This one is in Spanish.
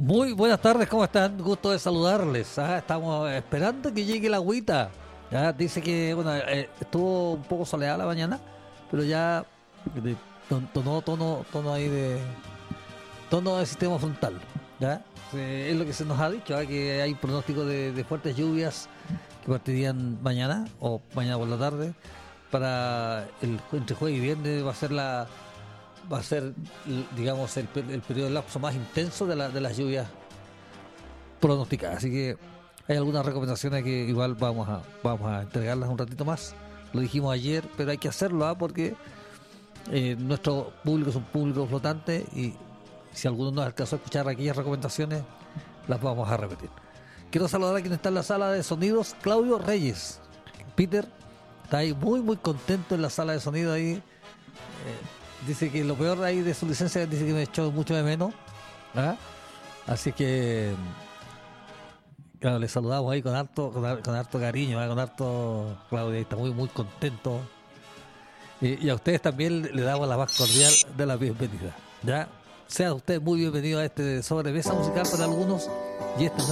Muy buenas tardes, ¿cómo están? Gusto de saludarles. Estamos esperando que llegue la agüita. Ya dice que bueno, estuvo un poco soleada la mañana, pero ya tono ahí de tono de sistema frontal. ¿Ya? Es lo que se nos ha dicho, que hay pronóstico de fuertes lluvias que partirían mañana o mañana por la tarde. Para entre jueves y viernes va a ser, digamos, el periodo de lapso más intenso de las lluvias pronosticadas. Así que hay algunas recomendaciones que igual vamos a entregarlas un ratito más. Lo dijimos ayer, pero hay que hacerlo, porque nuestro público es un público flotante y si alguno no alcanzó a escuchar aquellas recomendaciones, las vamos a repetir. Quiero saludar a quien está en la sala de sonidos, Claudio Reyes. Peter está ahí muy contento en la sala de sonido ahí. Dice que lo peor ahí de su licencia, dice que me echó mucho de menos. Así que claro, le saludamos ahí con harto cariño, con harto. Claudia está muy contento. Y a ustedes también le damos la más cordial de la bienvenida. Ya sea usted muy bienvenido a este sobremesa musical para algunos. Y esta